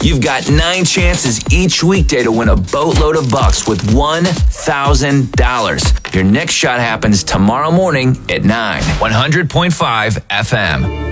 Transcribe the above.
You've got 9 chances each weekday to win a boatload of bucks with $1,000. Your next shot happens tomorrow morning at 9. 100.5 FM.